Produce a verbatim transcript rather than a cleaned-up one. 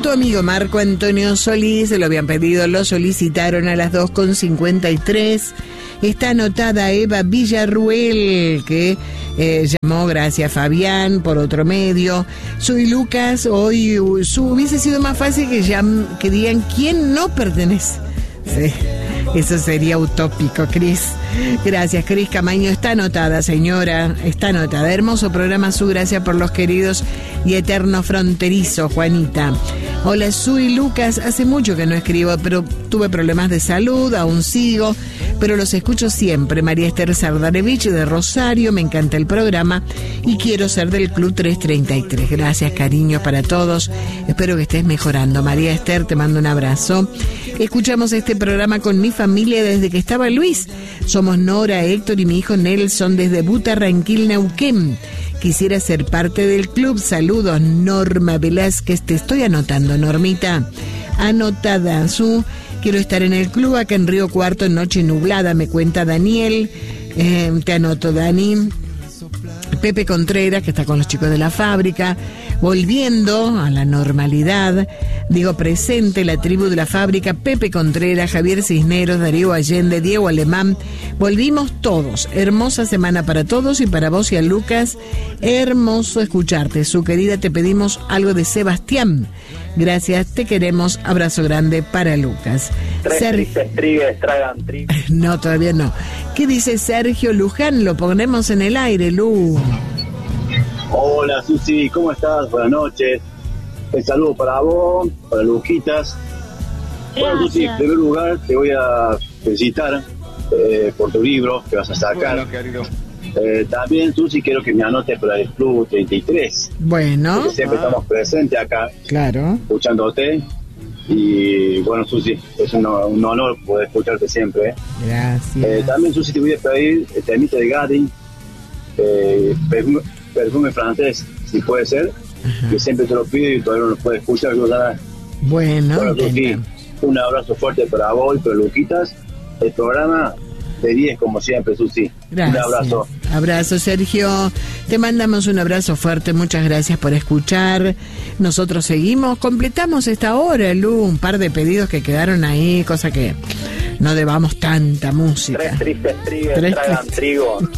tu amigo Marco Antonio Solís, se lo habían pedido, lo solicitaron a las dos con cincuenta y tres. Está anotada Eva Villarruel, que eh, llamó, gracias Fabián, por otro medio. Soy Lucas, hoy su, hubiese sido más fácil que, llam, que digan quién no pertenece. Sí. Eso sería utópico, Cris. Gracias, Cris Camaño. Está anotada, señora. Está anotada. Hermoso programa, Su. Gracias por los queridos y eterno fronterizo, Juanita. Hola, Su y Lucas. Hace mucho que no escribo, pero tuve problemas de salud, aún sigo, pero los escucho siempre. María Esther Sardarevich de Rosario. Me encanta el programa y quiero ser del Club trescientos treinta y tres. Gracias, cariño, para todos. Espero que estés mejorando. María Esther, te mando un abrazo. Escuchamos este programa con mi familia desde que estaba Luis. Somos Nora, Héctor y mi hijo Nelson desde Butarranquil, Neuquén. Quisiera ser parte del club. Saludos, Norma Velázquez. Te estoy anotando, Normita. Anotada, Su. Quiero estar en el club acá en Río Cuarto en noche nublada, me cuenta Daniel. Eh, te anoto, Dani. Pepe Contreras, que está con los chicos de la fábrica, volviendo a la normalidad. Digo, presente la tribu de la fábrica, Pepe Contreras, Javier Cisneros, Darío Allende, Diego Alemán. Volvimos todos. Hermosa semana para todos y para vos y a Lucas. Hermoso escucharte. Su querida, te pedimos algo de Sebastián. Gracias, te queremos. Abrazo grande para Lucas. Tres Ser... tristes trigues tragan trigo. No, todavía no. ¿Qué dice Sergio Luján? Lo ponemos en el aire, Lu. Hola, Susi, ¿cómo estás? Buenas noches. Un saludo para vos, para Luquitas. Bueno, Susi, en primer lugar te voy a felicitar eh, por tu libro que vas a sacar. Bueno, querido. Eh, también, Susi, quiero que me anotes para el Club treinta y tres. Bueno. Porque siempre ah. estamos presentes acá. Claro. Escuchándote. Y bueno, Susi, es un, un honor poder escucharte siempre. ¿eh? Gracias. Eh, también, Susi, te voy a pedir el temita de Gadi, eh, perfume, perfume francés, si puede ser. Ajá. Que siempre te lo pido y todavía no lo puedes escuchar. Bueno, bueno, Susi, un abrazo fuerte para vos y para Luquitas. El programa de diez como siempre, Susi. Gracias. Un abrazo. Abrazo, Sergio. Te mandamos un abrazo fuerte. Muchas gracias por escuchar. Nosotros seguimos. Completamos esta hora, Lu. Un par de pedidos que quedaron ahí, cosa que no debamos tanta música. Tres tristes trigues Tres tragan tristes. trigo.